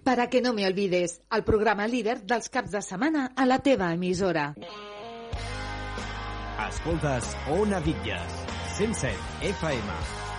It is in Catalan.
Para que no me olvides, el programa líder dels caps de setmana a la teva emissora. Escoltes Ona Bitlles, 107 FM.